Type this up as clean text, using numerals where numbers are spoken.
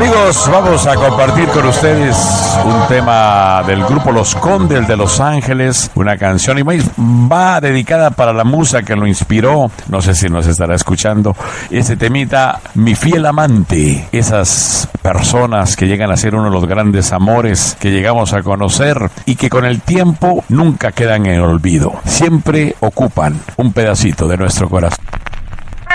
Amigos, vamos a compartir con ustedes un tema del grupo Los Condes de Los Ángeles, una canción y va dedicada para la musa que lo inspiró, no sé si nos estará escuchando, ese temita, Mi Fiel Amante, esas personas que llegan a ser uno de los grandes amores que llegamos a conocer y que con el tiempo nunca quedan en el olvido, siempre ocupan un pedacito de nuestro corazón.